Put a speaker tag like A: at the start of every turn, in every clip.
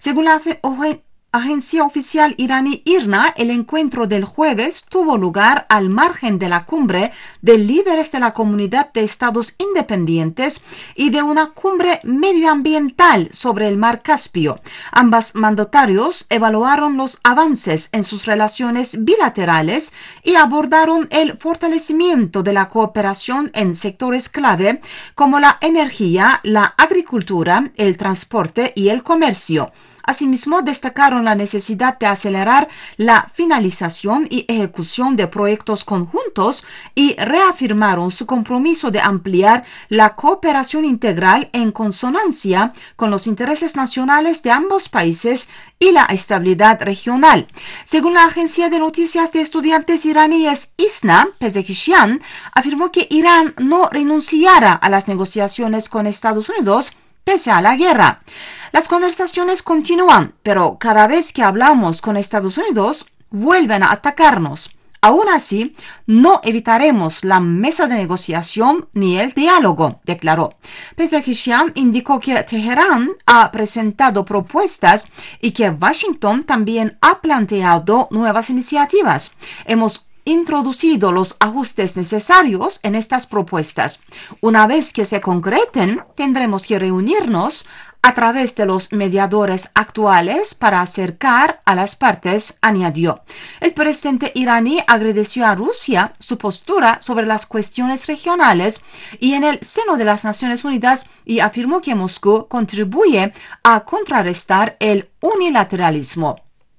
A: Según la agencia oficial iraní IRNA, el encuentro del jueves tuvo lugar al margen de la cumbre de líderes de la Comunidad de Estados Independientes y de una cumbre medioambiental sobre el Mar Caspio. Ambos mandatarios evaluaron los avances en sus relaciones bilaterales y abordaron el fortalecimiento de la cooperación en sectores clave como la energía, la agricultura, el transporte y el comercio. Asimismo, destacaron la necesidad de acelerar la finalización y ejecución de proyectos conjuntos y reafirmaron su compromiso de ampliar la cooperación integral en consonancia con los intereses nacionales de ambos países y la estabilidad regional. Según la agencia de noticias de estudiantes iraníes ISNA, Pezeshkian afirmó que Irán no renunciará a las negociaciones con Estados Unidos pese a la guerra. Las conversaciones continúan, pero cada vez que hablamos con Estados Unidos, vuelven a atacarnos. Aún así, no evitaremos la mesa de negociación ni el diálogo, declaró. Pezeshkian indicó que Teherán ha presentado propuestas y que Washington también ha planteado nuevas iniciativas. Hemos introducido los ajustes necesarios en estas propuestas. Una vez que se concreten, tendremos que reunirnos a través de los mediadores actuales para acercar a las partes, añadió. El presidente iraní agradeció a Rusia su postura sobre las cuestiones regionales y en el seno de las Naciones Unidas y afirmó que Moscú contribuye a contrarrestar el unilateralismo.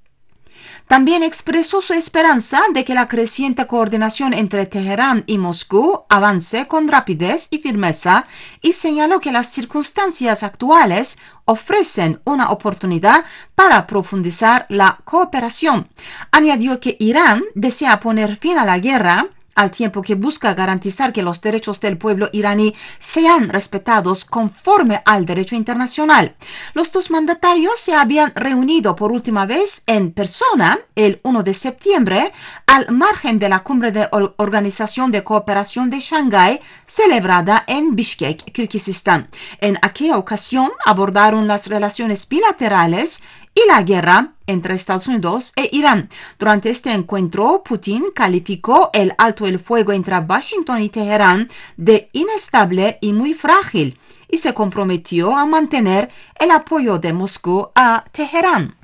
A: También expresó su esperanza de que la creciente coordinación entre Teherán y Moscú avance con rapidez y firmeza y señaló que las circunstancias actuales ofrecen una oportunidad para profundizar la cooperación. Añadió que Irán desea poner fin a la guerra al tiempo que busca garantizar que los derechos del pueblo iraní sean respetados conforme al derecho internacional. Los dos mandatarios se habían reunido por última vez en persona el 1 de septiembre al margen de la cumbre de Organización de Cooperación de Shanghái celebrada en Bishkek, Kirguistán. En aquella ocasión abordaron las relaciones bilaterales y la guerra entre Estados Unidos e Irán. Durante este encuentro, Putin calificó el alto el fuego entre Washington y Teherán de inestable y muy frágil y se comprometió a mantener el apoyo de Moscú a Teherán.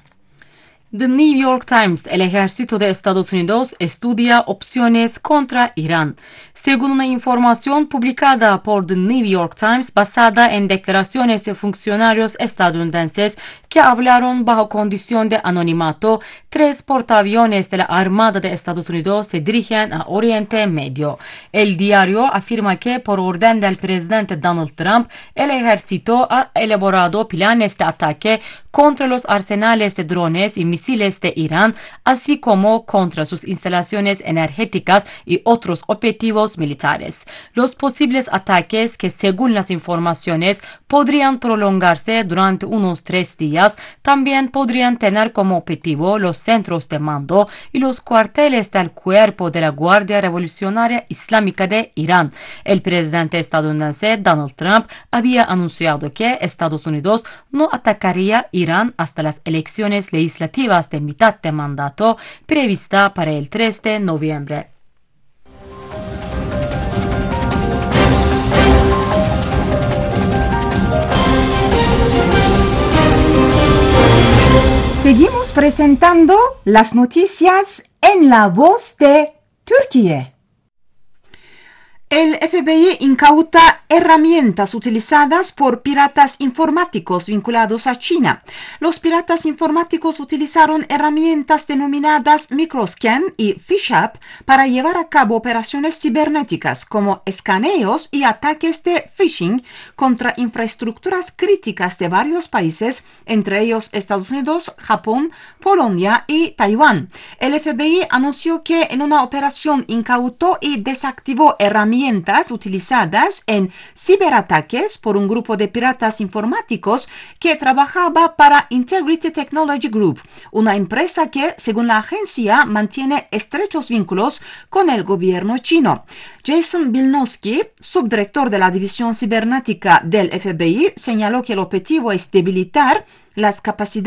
B: The New York Times, el ejército de Estados Unidos estudia opciones contra Irán. Según una información publicada por The New York Times basada en declaraciones de funcionarios estadounidenses que hablaron bajo condición de anonimato, 3 portaaviones de la Armada de Estados Unidos se dirigen a Oriente Medio. El diario afirma que por orden del presidente Donald Trump, el ejército ha elaborado planes de ataque contra los arsenales de drones y misiles de Irán, así como contra sus instalaciones energéticas y otros objetivos militares. Los posibles ataques, que según las informaciones podrían prolongarse durante unos 3 días, también podrían tener como objetivo los centros de mando y los cuarteles del Cuerpo de la Guardia Revolucionaria Islámica de Irán. El presidente estadounidense Donald Trump había anunciado que Estados Unidos no atacaría Irán hasta las elecciones legislativas de mitad de mandato prevista para el 3 de noviembre.
A: Seguimos presentando las noticias en la voz de Turquía. El FBI incauta herramientas utilizadas por piratas informáticos vinculados a China. Los piratas informáticos utilizaron herramientas denominadas Microscan y PhishUp para llevar a cabo operaciones cibernéticas como escaneos y ataques de phishing contra infraestructuras críticas de varios países, entre ellos Estados Unidos, Japón, Polonia y Taiwán. El FBI anunció que en una operación incautó y desactivó herramientas utilizadas en ciberataques por un grupo de piratas informáticos que trabajaba para Integrity Technology Group, una empresa que, según la agencia, mantiene estrechos vínculos con el gobierno chino. Jason Bilnowski, subdirector de la división cibernética del FBI, señaló que el objetivo es debilitar las capacidades